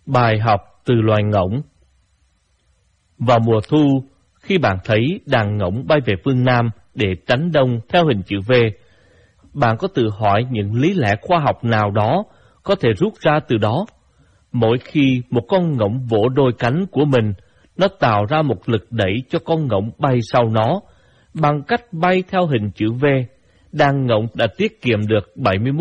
Bài học từ loài ngỗng. Vào mùa thu, khi bạn thấy đàn ngỗng bay về phương Nam để tránh đông theo hình chữ V, bạn có tự hỏi những lý lẽ khoa học nào đó có thể rút ra từ đó. Mỗi khi một con ngỗng vỗ đôi cánh của mình, nó tạo ra một lực đẩy cho con ngỗng bay sau nó. Bằng cách bay theo hình chữ V, đàn ngỗng đã tiết kiệm được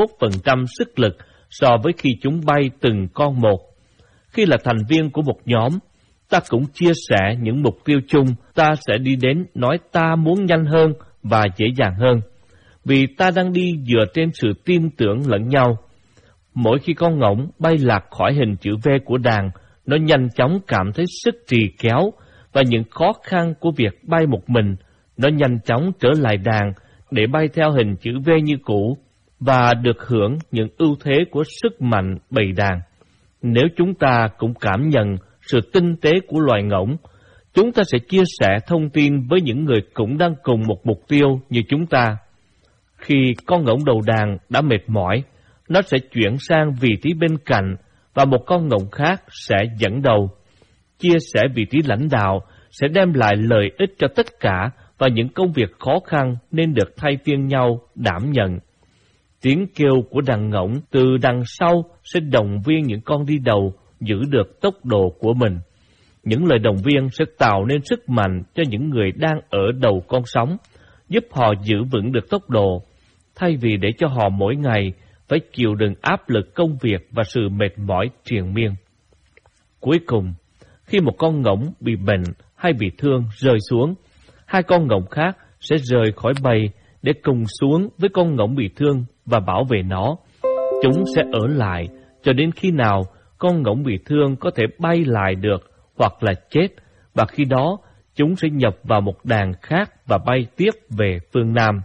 71% sức lực so với khi chúng bay từng con một. Khi là thành viên của một nhóm, ta cũng chia sẻ những mục tiêu chung, ta sẽ đi đến nói ta muốn nhanh hơn và dễ dàng hơn, vì ta đang đi dựa trên sự tin tưởng lẫn nhau. Mỗi khi con ngỗng bay lạc khỏi hình chữ V của đàn, nó nhanh chóng cảm thấy sức trì kéo và những khó khăn của việc bay một mình. Nó nhanh chóng trở lại đàn để bay theo hình chữ V như cũ và được hưởng những ưu thế của sức mạnh bầy đàn. Nếu chúng ta cũng cảm nhận sự tinh tế của loài ngỗng, chúng ta sẽ chia sẻ thông tin với những người cũng đang cùng một mục tiêu như chúng ta. Khi con ngỗng đầu đàn đã mệt mỏi, nó sẽ chuyển sang vị trí bên cạnh và một con ngỗng khác sẽ dẫn đầu. Chia sẻ vị trí lãnh đạo sẽ đem lại lợi ích cho tất cả và những công việc khó khăn nên được thay phiên nhau đảm nhận. Tiếng kêu của đàn ngỗng từ đằng sau sẽ động viên những con đi đầu giữ được tốc độ của mình. Những lời động viên sẽ tạo nên sức mạnh cho những người đang ở đầu con sóng, giúp họ giữ vững được tốc độ, thay vì để cho họ mỗi ngày phải chịu đựng áp lực công việc và sự mệt mỏi triền miên. Cuối cùng, khi một con ngỗng bị bệnh hay bị thương rơi xuống, hai con ngỗng khác sẽ rời khỏi bầy để cùng xuống với con ngỗng bị thương và bảo vệ nó. Chúng sẽ ở lại cho đến khi nào con ngỗng bị thương có thể bay lại được hoặc là chết, và khi đó chúng sẽ nhập vào một đàn khác và bay tiếp về phương Nam.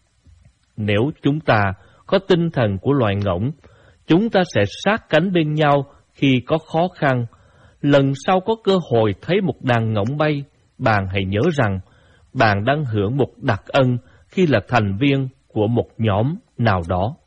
Nếu chúng ta có tinh thần của loài ngỗng, chúng ta sẽ sát cánh bên nhau khi có khó khăn. Lần sau có cơ hội thấy một đàn ngỗng bay, bạn hãy nhớ rằng bạn đang hưởng một đặc ân khi là thành viên của một nhóm nào đó.